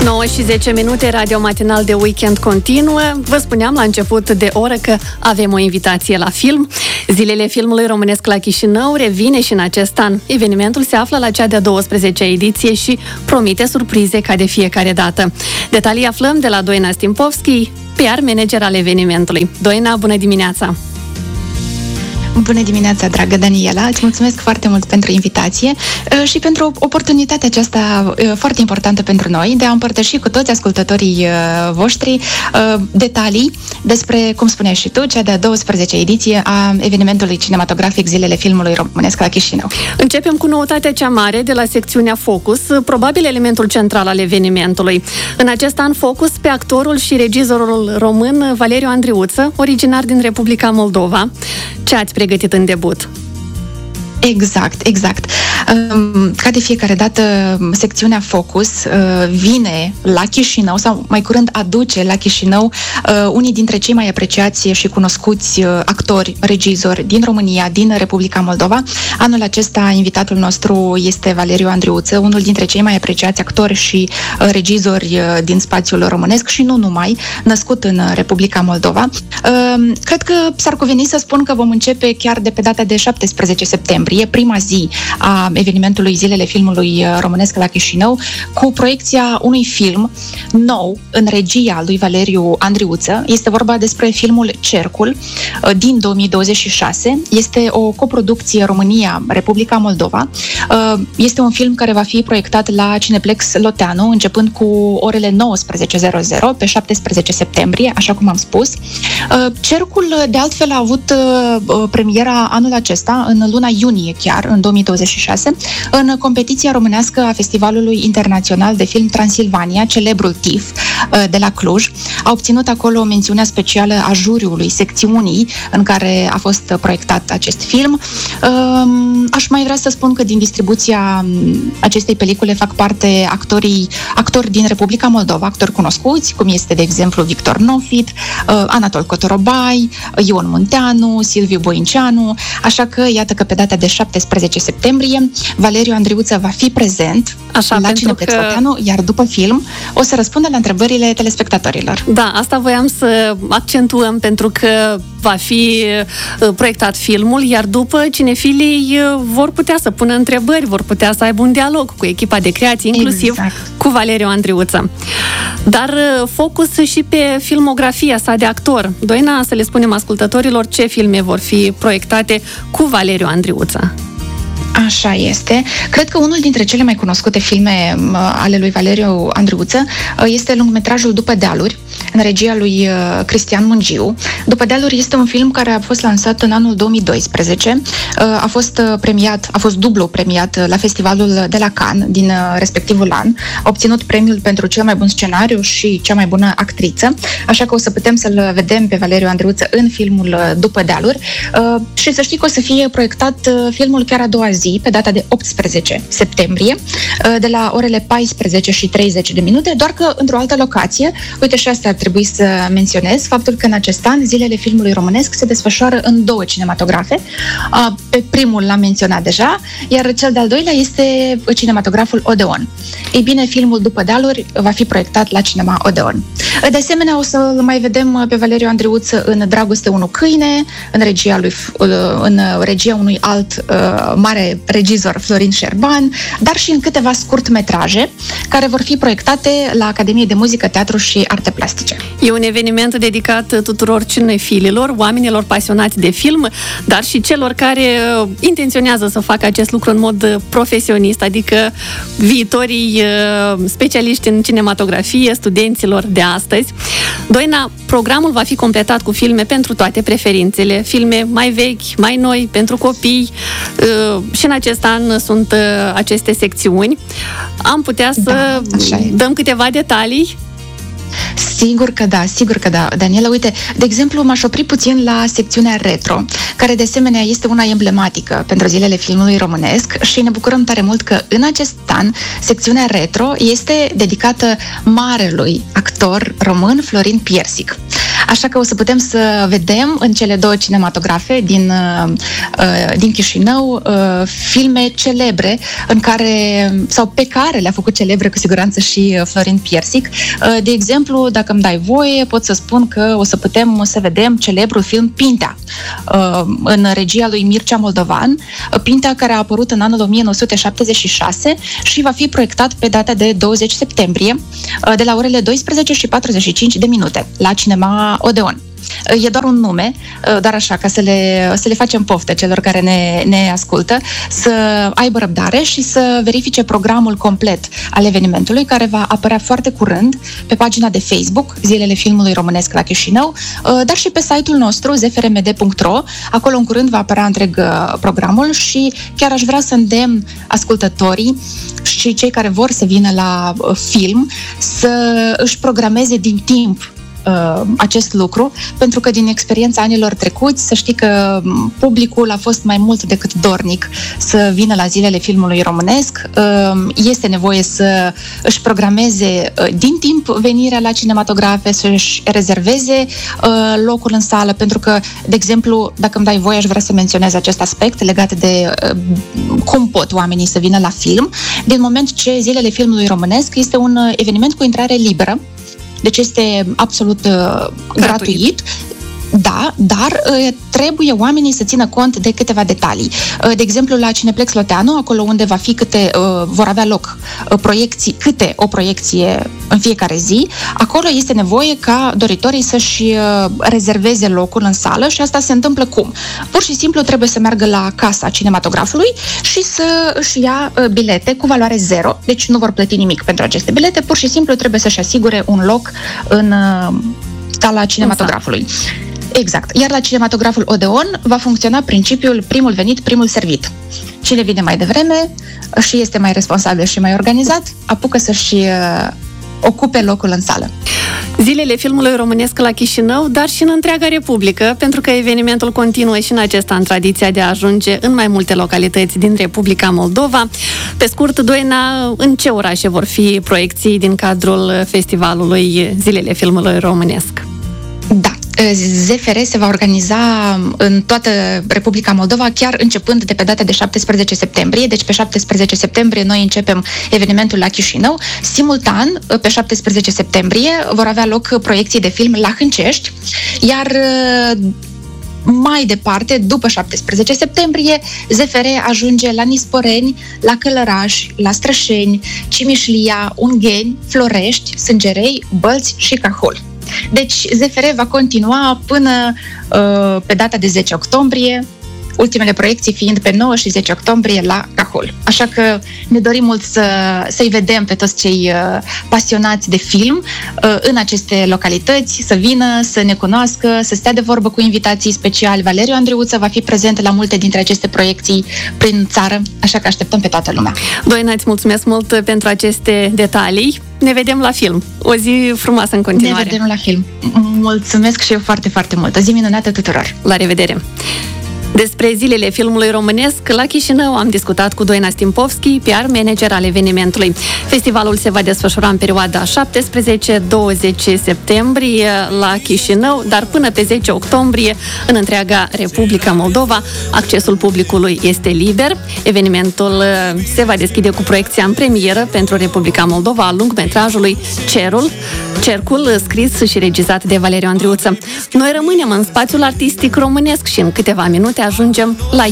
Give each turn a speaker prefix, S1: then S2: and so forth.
S1: 9 și 10 minute, radio matinal de weekend continuă. Vă spuneam la început de oră că avem o invitație la film. Zilele filmului românesc la Chișinău revine și în acest an. Evenimentul se află la cea de-a 12-a ediție și promite surprize ca de fiecare dată. Detalii aflăm de la Doina Stimpovski, PR manager al evenimentului. Doina, bună dimineața!
S2: Bună dimineața, dragă Daniela! Îți mulțumesc foarte mult pentru invitație și pentru oportunitatea aceasta foarte importantă pentru noi de a împărtăși cu toți ascultătorii voștri detalii despre, cum spuneai și tu, cea de-a 12-a ediție a evenimentului cinematografic Zilele filmului românesc la Chișinău.
S1: Începem cu noutatea cea mare de la secțiunea Focus, probabil elementul central al evenimentului. În acest an, Focus pe actorul și regizorul român Valeriu Andriuță, originar din Republica Moldova. Ce ați pregătit în debut?
S2: Exact. Ca de fiecare dată, secțiunea Focus vine la Chișinău, sau mai curând aduce la Chișinău unii dintre cei mai apreciați și cunoscuți actori, regizori din România, din Republica Moldova. Anul acesta, invitatul nostru este Valeriu Andriuță, unul dintre cei mai apreciați actori și regizori din spațiul românesc și nu numai, născut în Republica Moldova. Cred că s-ar cuveni să spun că vom începe chiar de pe data de 17 septembrie, prima zi a evenimentului Zilele filmului românesc la Chișinău, cu proiecția unui film nou în regia lui Valeriu Andriuță. Este vorba despre filmul Cercul din 2026. Este o coproducție România-Republica Moldova. Este un film care va fi proiectat la Cineplex Loteanu, începând cu orele 19:00 pe 17 septembrie, așa cum am spus. Cercul, de altfel, a avut premiera anul acesta, în luna iunie chiar, în 2026, în competiția românească a Festivalului Internațional de Film Transilvania, celebrul TIFF de la Cluj. A obținut acolo o mențiune specială a juriului secțiunii în care a fost proiectat acest film. Aș mai vrea să spun că din distribuția acestei pelicule fac parte actori din Republica Moldova, actori cunoscuți, cum este, de exemplu, Victor Nofit, Anatol Cotorobai, Ion Munteanu, Silviu Boinceanu, așa că iată că pe data de 17 septembrie Valeriu Andriuță va fi prezent la Cineplex Loteanu, iar după film o să răspundă la întrebările telespectatorilor.
S1: Da, asta voiam să accentuăm, pentru că va fi proiectat filmul, iar după cinefilii vor putea să pună întrebări, vor putea să aibă un dialog cu echipa de creație, inclusiv cu Valeriu Andriuță. Dar focus și pe filmografia sa de actor. Doina, să le spunem ascultătorilor ce filme vor fi proiectate cu Valeriu Andriuță.
S2: Așa este. Cred că unul dintre cele mai cunoscute filme ale lui Valeriu Andriuță este lungmetrajul După dealuri, în regia lui Cristian Mungiu. După dealuri este un film care a fost lansat în anul 2012. A fost dublu premiat la festivalul de la Cannes din respectivul an. A obținut premiul pentru cel mai bun scenariu și cea mai bună actriță. Așa că o să putem să-l vedem pe Valeriu Andriuță în filmul După dealuri. Și să știi că o să fie proiectat filmul chiar a doua zi, pe data de 18 septembrie, de la orele 14:30, doar că într-o altă locație. Uite, și asta ar trebui să menționez, faptul că în acest an Zilele filmului românesc se desfășoară în 2 cinematografe. Pe primul l-am menționat deja, iar cel de-al doilea este cinematograful Odeon. Ei bine, filmul După dealuri va fi proiectat la Cinema Odeon. De asemenea, o să-l mai vedem pe Valeriu Andriuță în Dragoste 1 câine, în regia unui alt mare regizor, Florin Șerban, dar și în câteva scurtmetraje care vor fi proiectate la Academie de Muzică, Teatru și Arte Plastice.
S1: E un eveniment dedicat tuturor cinefililor, oamenilor pasionați de film, dar și celor care intenționează să facă acest lucru în mod profesionist, adică viitorii specialiști în cinematografie, studenților de astăzi. Doina, programul va fi completat cu filme pentru toate preferințele, filme mai vechi, mai noi, pentru copii. Și în acest an sunt aceste secțiuni. Am putea să dăm câteva detalii?
S2: Sigur că da, Daniela. Uite, de exemplu, m-aș opri puțin la secțiunea retro, care de asemenea este una emblematică pentru Zilele filmului românesc și ne bucurăm tare mult că în acest an secțiunea retro este dedicată marelui actor român Florin Piersic. Așa că o să putem să vedem în cele 2 cinematografe din Chișinău filme celebre pe care le-a făcut celebre cu siguranță și Florin Piersic. De exemplu, dacă îmi dai voie, pot să spun că o să putem să vedem celebrul film Pintea, în regia lui Mircea Moldovan, Pintea care a apărut în anul 1976 și va fi proiectat pe data de 20 septembrie de la orele 12:45 la Cinema Odeon. E doar un nume, dar așa, ca să le facem poftă celor care ne ascultă, să aibă răbdare și să verifice programul complet al evenimentului, care va apărea foarte curând pe pagina de Facebook, Zilele Filmului Românesc la Chișinău, dar și pe site-ul nostru, zfrmd.ro. Acolo în curând va apărea întreg programul și chiar aș vrea să îndemn ascultătorii și cei care vor să vină la film să își programeze din timp acest lucru, pentru că din experiența anilor trecuți, să știi că publicul a fost mai mult decât dornic să vină la Zilele Filmului Românesc. Este nevoie să își programeze din timp venirea la cinematografe, să își rezerveze locul în sală, pentru că, de exemplu, dacă îmi dai voie, aș vrea să menționez acest aspect legat de cum pot oamenii să vină la film, din moment ce Zilele Filmului Românesc este un eveniment cu intrare liberă. Deci este absolut gratuit. Da, dar trebuie oamenii să țină cont de câteva detalii. De exemplu, la Cineplex Loteanu, acolo unde vor avea loc câte o proiecție în fiecare zi, acolo este nevoie ca doritorii să-și rezerveze locul în sală și asta se întâmplă cum? Pur și simplu trebuie să meargă la casa cinematografului și să își ia bilete cu valoare 0, deci nu vor plăti nimic pentru aceste bilete, pur și simplu trebuie să-și asigure un loc în sala cinematografului. Exact. Iar la cinematograful Odeon va funcționa principiul primul venit, primul servit. Cine vine mai devreme și este mai responsabil și mai organizat, apucă să-și ocupe locul în sală.
S1: Zilele Filmului Românesc la Chișinău, dar și în întreaga Republică, pentru că evenimentul continuă și în acest an tradiția de a ajunge în mai multe localități din Republica Moldova. Pe scurt, Doina, în ce orașe vor fi proiecții din cadrul festivalului Zilele Filmului Românesc?
S2: Da. ZFR se va organiza în toată Republica Moldova, chiar începând de pe data de 17 septembrie. Deci pe 17 septembrie noi începem evenimentul la Chișinău. Simultan, pe 17 septembrie, vor avea loc proiecții de film la Hâncești, iar mai departe, după 17 septembrie, ZFR ajunge la Nisporeni, la Călăraș, la Strășeni, Cimișlia, Ungheni, Florești, Sângerei, Bălți și Cahul. Deci ZFR va continua până pe data de 10 octombrie, ultimele proiecții fiind pe 9 și 10 octombrie la Cahul. Așa că ne dorim mult să-i vedem pe toți cei pasionați de film în aceste localități, să vină, să ne cunoască, să stea de vorbă cu invitații speciali. Valeriu Andreuță va fi prezent la multe dintre aceste proiecții prin țară, așa că așteptăm pe toată lumea.
S1: Doina, îți mulțumesc mult pentru aceste detalii. Ne vedem la film. O zi frumoasă în continuare.
S2: Ne vedem la film. Mulțumesc și eu foarte, foarte mult. O zi minunată tuturor.
S1: La revedere! Despre Zilele Filmului Românesc la Chișinău am discutat cu Doina Stimpovski, PR manager al evenimentului. Festivalul se va desfășura în perioada 17-20 septembrie la Chișinău, dar până pe 10 octombrie în întreaga Republica Moldova. Accesul publicului este liber. Evenimentul se va deschide cu proiecția în premieră pentru Republica Moldova a lungmetrajului Cercul, scris și regizat de Valeriu Andreuță. Noi rămânem în spațiul artistic românesc și în câteva minute ajungem la